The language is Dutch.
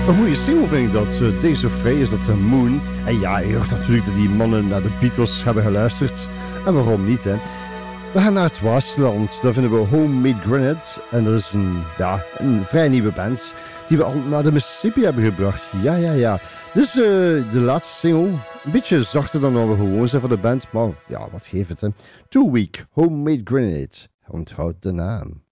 Een mooie single vind ik dat. Days of Frey is dat Moon. En ja, je hoort natuurlijk dat die mannen naar de Beatles hebben geluisterd. En waarom niet, hè? We gaan naar het Waasland. Daar vinden we Homemade Grenade. En dat is een vrij nieuwe band. Die we al naar de Mississippi hebben gebracht. Ja. Dit is de laatste single. Een beetje zachter dan we gewoon zijn voor de band. Maar ja, wat geeft het, hè? 2 Week Homemade Grenade. Onthoud de naam.